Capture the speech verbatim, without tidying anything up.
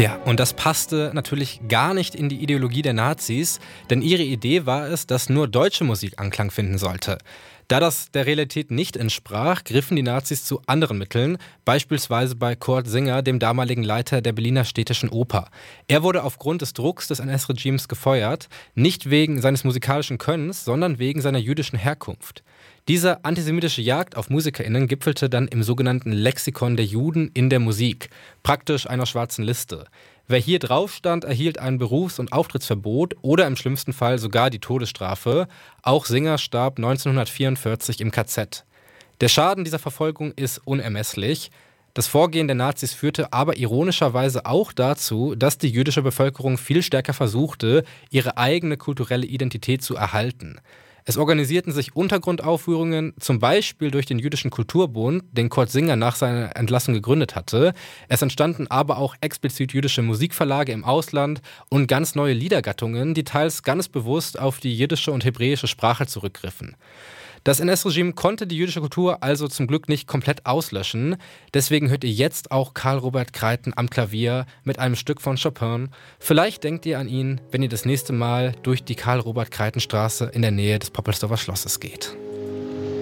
Ja, und das passte natürlich gar nicht in die Ideologie der Nazis, denn ihre Idee war es, dass nur deutsche Musik Anklang finden sollte. Da das der Realität nicht entsprach, griffen die Nazis zu anderen Mitteln, beispielsweise bei Kurt Singer, dem damaligen Leiter der Berliner Städtischen Oper. Er wurde aufgrund des Drucks des N S-Regimes gefeuert, nicht wegen seines musikalischen Könnens, sondern wegen seiner jüdischen Herkunft. Diese antisemitische Jagd auf MusikerInnen gipfelte dann im sogenannten Lexikon der Juden in der Musik, praktisch einer schwarzen Liste. Wer hier drauf stand, erhielt ein Berufs- und Auftrittsverbot oder im schlimmsten Fall sogar die Todesstrafe. Auch Singer starb neunzehnhundertvierundvierzig im K Z. Der Schaden dieser Verfolgung ist unermesslich. Das Vorgehen der Nazis führte aber ironischerweise auch dazu, dass die jüdische Bevölkerung viel stärker versuchte, ihre eigene kulturelle Identität zu erhalten. Es organisierten sich Untergrundaufführungen, zum Beispiel durch den Jüdischen Kulturbund, den Kurt Singer nach seiner Entlassung gegründet hatte. Es entstanden aber auch explizit jüdische Musikverlage im Ausland und ganz neue Liedergattungen, die teils ganz bewusst auf die jiddische und hebräische Sprache zurückgriffen. Das N S-Regime konnte die jüdische Kultur also zum Glück nicht komplett auslöschen. Deswegen hört ihr jetzt auch Karl Robert Kreiten am Klavier mit einem Stück von Chopin. Vielleicht denkt ihr an ihn, wenn ihr das nächste Mal durch die Karl-Robert-Kreiten-Straße in der Nähe des Poppelsdorfer Schlosses geht.